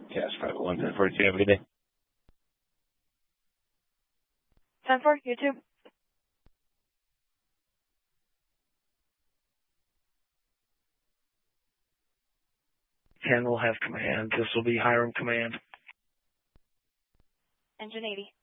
Yes, 501 1042. Have a good day. 10-4, you too. 10 will have command. This will be Hiram command. Engine 80.